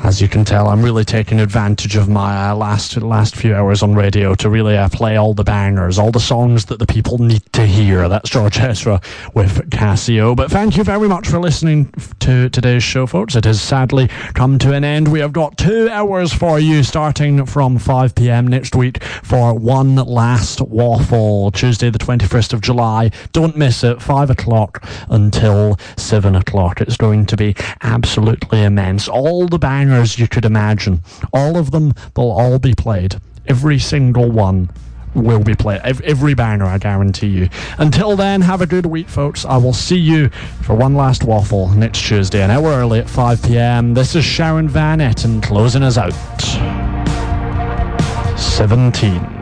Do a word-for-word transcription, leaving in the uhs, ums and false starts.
As you can tell, I'm really taking advantage of my uh, last last few hours on radio to really uh, play all the bangers, all the songs that the people need to hear. That's George Ezra with Casio. But thank you very much for listening to today's show, folks. It has sadly come to an end. We have got two hours for you, starting from five p.m. next week for one last waffle, Tuesday the twenty-first of July. Don't miss it, five o'clock until seven o'clock. It's going to be absolutely immense. All the bangers you could imagine, all of them, they'll all be played. Every single one will be played. Every banger, I guarantee you. Until then, have a good week, folks. I will see you for one last waffle next Tuesday, an hour early at five p.m. This is Sharon Van Etten closing us out. seventeen.